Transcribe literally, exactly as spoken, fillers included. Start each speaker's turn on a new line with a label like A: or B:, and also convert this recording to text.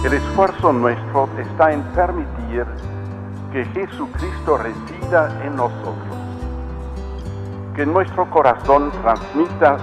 A: El esfuerzo nuestro está en permitir que Jesucristo resida en nosotros, que nuestro corazón transmita